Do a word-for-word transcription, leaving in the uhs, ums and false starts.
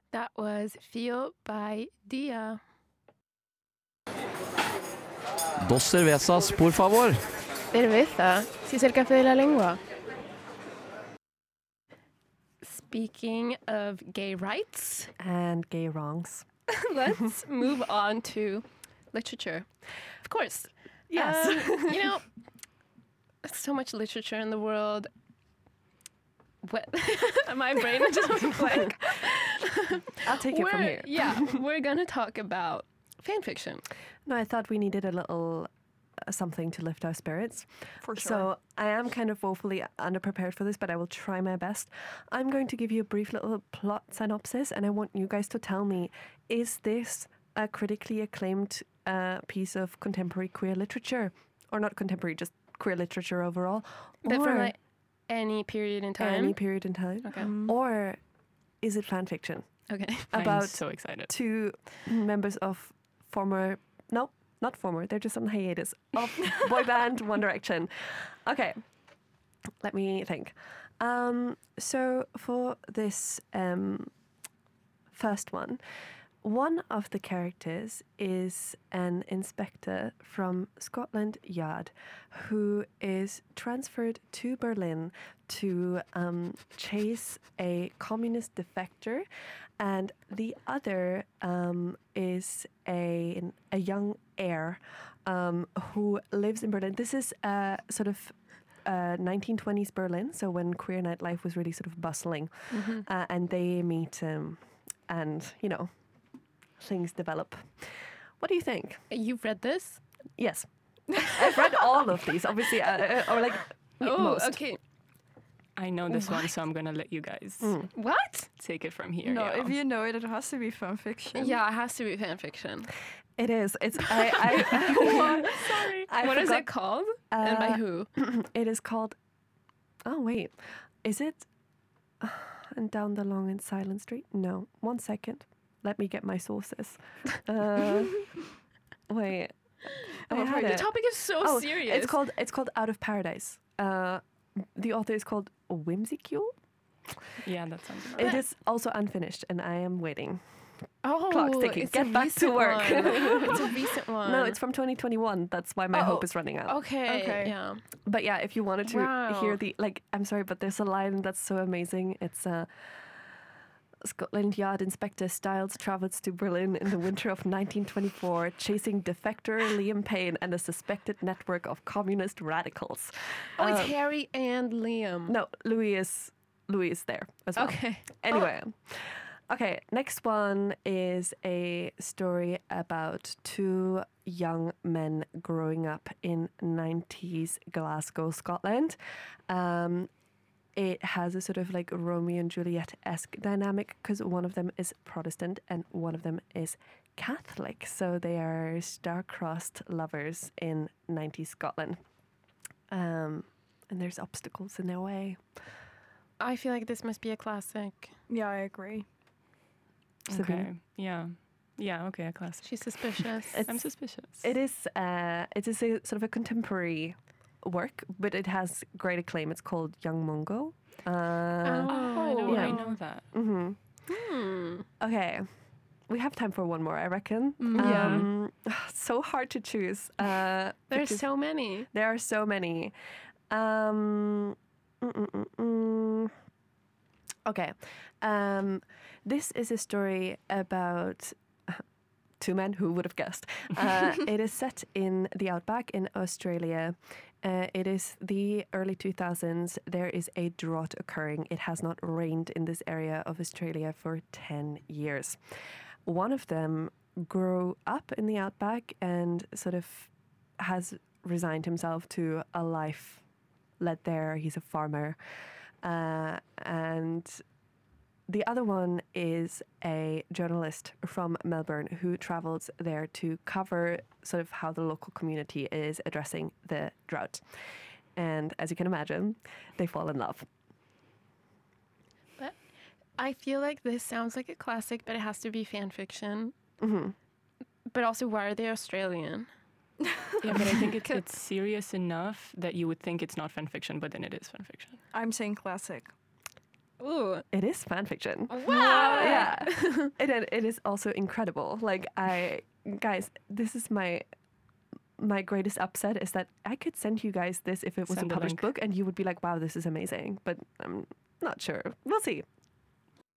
That was Fio by Dia. Dos cervezas, por favor. Cerveza. Si es el café de la lengua. Speaking of gay rights, And gay wrongs. let's move on to literature. Of course. Yes. Um, you know, so much literature in the world. What? My brain just went blank. I'll take it from We're- here. Yeah, we're going to talk about fan fiction. No, I thought we needed a little uh, something to lift our spirits. For sure. So I am kind of woefully underprepared for this, but I will try my best. I'm going to give you a brief little plot synopsis, and I want you guys to tell me, is this a critically acclaimed uh, piece of contemporary queer literature? Or not contemporary, just queer literature overall? But or from like any period in time. any period in time? Okay. Or is it fan fiction? Okay. I'm About so excited. two members of former, no, not former, they're just on hiatus, of boy band One Direction. Okay, let me think. Um, so for this um, first one, one of the characters is an inspector from Scotland Yard who is transferred to Berlin to um, chase a communist defector, and the other um, is a a young heir um, who lives in Berlin. This is a sort of uh, nineteen twenties Berlin, so when queer nightlife was really sort of bustling, uh, and they meet, um, and you know, things develop. What do you think? You've read this? Yes, I've read all of these, obviously, uh, or like Oh, most. okay. I know this one, so I'm gonna let you guys What? take it from here. No, yeah. if you know it, it has to be fan fiction. Yeah, it has to be fan fiction. It is. It's. I. I Sorry. I What is forgot- it called? and by Uh, who? It is called. Oh wait, is it? And down the long and silent street? No. One second. Let me get my sources. Uh, wait. I Oh, had the The it. topic is so Oh, serious. It's called. It's called Out of Paradise. Uh, the author is called Whimsicule. Yeah, that sounds about It is also unfinished, and I am waiting. Oh, Clock's ticking. it's Get a back to recent work. one. It's a recent one. No, it's from twenty twenty-one. That's why my Oh, hope is running out. Okay. Okay. Yeah. But yeah, if you wanted to Wow. hear the like, I'm sorry, but there's a line that's so amazing. It's uh, Scotland Yard Inspector Styles travels to Berlin in the winter of nineteen twenty-four, chasing defector Liam Payne and a suspected network of communist radicals. Oh, it's Um, Harry and Liam. No, Louis is Louis is there as well. Okay. Anyway. Okay, next one is a story about two young men growing up in nineties Glasgow, Scotland. Um, it has a sort of like Romeo and Juliet-esque dynamic because one of them is Protestant and one of them is Catholic. So they are star-crossed lovers in nineties Scotland. Um, and there's obstacles in their way. I feel like this must be a classic. Yeah, I agree. Sabine? Okay. Yeah. Yeah. Okay. A classic. She's suspicious. It's- I'm suspicious. It is. Uh, it is a sort of a contemporary work, but it has great acclaim. It's called Young Mungo. Uh, Oh, I know, yeah. I know that. mhm. Hmm. Okay, we have time for one more, I reckon. Yeah. Um, so hard to choose. Uh, There's because so many. there are so many. Um, mm, mm, mm, mm. Okay, um, this is a story about two men. Who would have guessed? Uh, it is set in the outback in Australia. Uh, it is the early two thousands. There is a drought occurring. It has not rained in this area of Australia for ten years. One of them grew up in the outback and sort of has resigned himself to a life led there. He's a farmer. Uh, and the other one is a journalist from Melbourne who travels there to cover sort of how the local community is addressing the drought. And as you can imagine, they fall in love. But I feel like this sounds like a classic, but it has to be fan fiction. hmm But also, why are they Australian? Yeah, but I think it's, it's serious enough that you would think it's not fan fiction, but then it is fan fiction. I'm saying classic. Ooh. It is fan fiction. Wow. Yeah. and it, it is also incredible. Like I, guys, this is my my greatest upset is that I could send you guys this if it was Send a a published link. book, and you would be like, "Wow, this is amazing." But I'm not sure. We'll see.